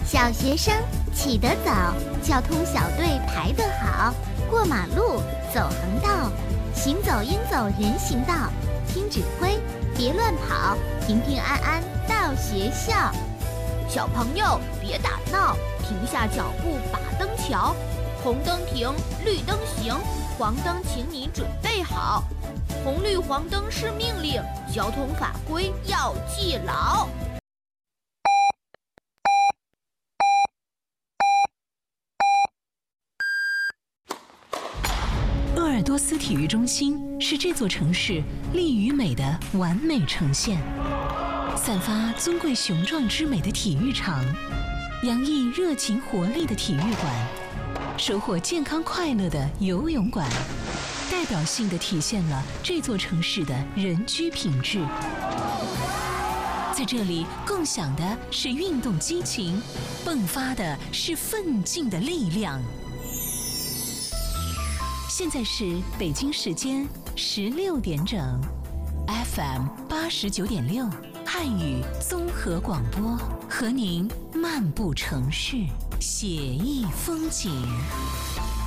小学生起得早，交通小队排得好，过马路走横道，行走应走人行道，听指挥别乱跑，平平安安到学校。 小朋友别打闹，停下脚步把灯瞧，红灯停，绿灯行，黄灯请你准备好，红绿黄灯是命令，交通法规要记牢。 鄂尔多斯体育中心是这座城市力与美的完美呈现，散发尊贵雄壮之美的体育场，洋溢热情活力的体育馆，收获健康快乐的游泳馆，代表性地体现了这座城市的人居品质。在这里共享的是运动激情，迸发的是奋进的力量。现在是北京时间16点整 ，FM 89.6汉语综合广播，和您漫步城市，写意风景。